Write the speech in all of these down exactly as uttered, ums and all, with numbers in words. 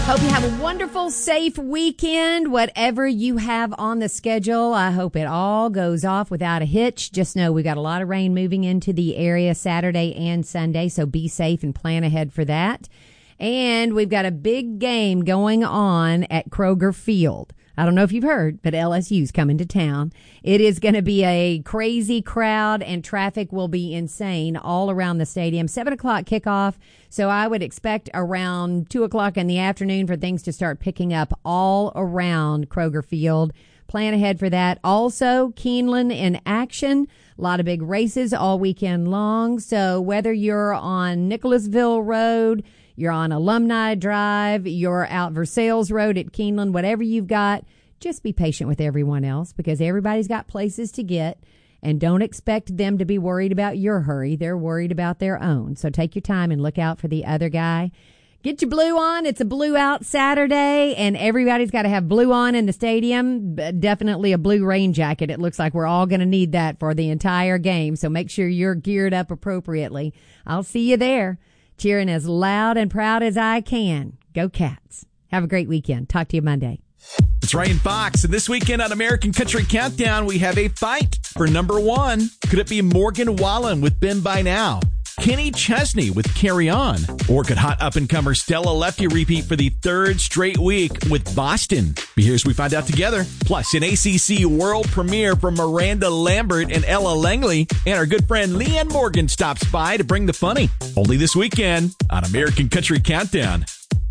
Hope you have a wonderful, safe weekend, whatever you have on the schedule. I hope it all goes off without a hitch. Just know we got a lot of rain moving into the area Saturday and Sunday, so be safe and plan ahead for that. And we've got a big game going on at Kroger Field. I don't know if you've heard, but L S U's coming to town. It is going to be a crazy crowd, and traffic will be insane all around the stadium. Seven o'clock kickoff, so I would expect around two o'clock in the afternoon for things to start picking up all around Kroger Field. Plan ahead for that. Also, Keeneland in action. A lot of big races all weekend long. So whether you're on Nicholasville Road, you're on Alumni Drive, you're out Versailles Road at Keeneland, whatever you've got, just be patient with everyone else because everybody's got places to get, and don't expect them to be worried about your hurry. They're worried about their own. So take your time and look out for the other guy. Get your blue on. It's a blue out Saturday, and everybody's got to have blue on in the stadium. Definitely a blue rain jacket. It looks like we're all going to need that for the entire game, so make sure you're geared up appropriately. I'll see you there, cheering as loud and proud as I can. Go Cats. Have a great weekend. Talk to you Monday. It's Ryan Fox, and this weekend on American Country Countdown, we have a fight for number one. Could it be Morgan Wallen with Been By Now? Kenny Chesney with Carry On? Or could hot up-and-comer Stella Lefty repeat for the third straight week with Boston? Be here as we find out together. Plus, an A C C world premiere from Miranda Lambert and Ella Langley. And our good friend Leanne Morgan stops by to bring the funny. Only this weekend on American Country Countdown.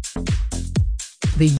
The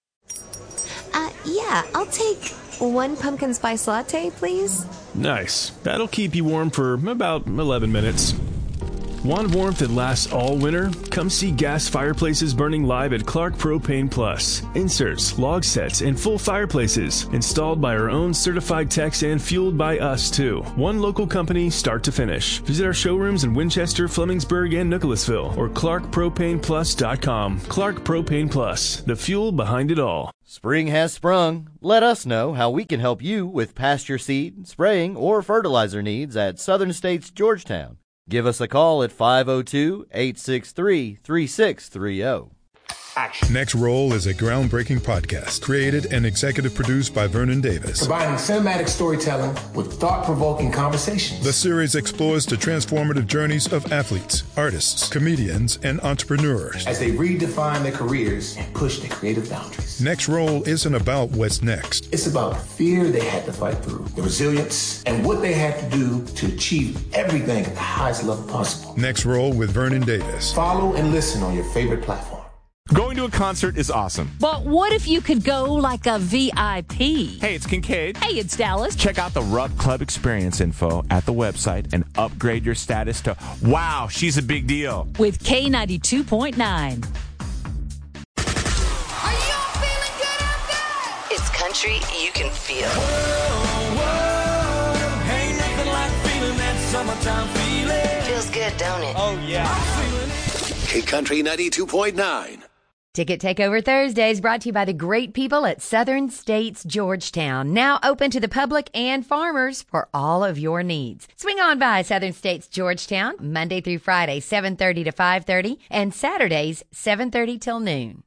Uh, yeah, I'll take one pumpkin spice latte, please. Nice. That'll keep you warm for about eleven minutes. Want warmth that lasts all winter? Come see gas fireplaces burning live at Clark Propane Plus. Inserts, log sets, and full fireplaces. Installed by our own certified techs and fueled by us, too. One local company, start to finish. Visit our showrooms in Winchester, Flemingsburg, and Nicholasville, or clark propane plus dot com. Clark Propane Plus, the fuel behind it all. Spring has sprung. Let us know how we can help you with pasture seed, spraying, or fertilizer needs at Southern States Georgetown. Give us a call at five oh two, eight six three, three six three oh. Action. Next Roll is a groundbreaking podcast created and executive produced by Vernon Davis. Combining cinematic storytelling with thought-provoking conversations. The series explores the transformative journeys of athletes, artists, comedians, and entrepreneurs as they redefine their careers and push their creative boundaries. Next Roll isn't about what's next. It's about the fear they had to fight through, the resilience, and what they had to do to achieve everything at the highest level possible. Next Roll with Vernon Davis. Follow and listen on your favorite platform. Going to a concert is awesome. But what if you could go like a V I P? Hey, it's Kincaid. Hey, it's Dallas. Check out the Rupp Club experience info at the website and upgrade your status to, wow, she's a big deal. With K ninety-two point nine. Are you all feeling good out there? It's country you can feel. Whoa, whoa, ain't nothing like feeling that summertime feeling. Feels good, don't it? Oh, yeah. I'm feeling it. K-Country ninety-two point nine. Ticket Takeover Thursdays brought to you by the great people at Southern States Georgetown. Now open to the public and farmers for all of your needs. Swing on by Southern States Georgetown Monday through Friday, seven thirty to five thirty, and Saturdays, seven thirty till noon.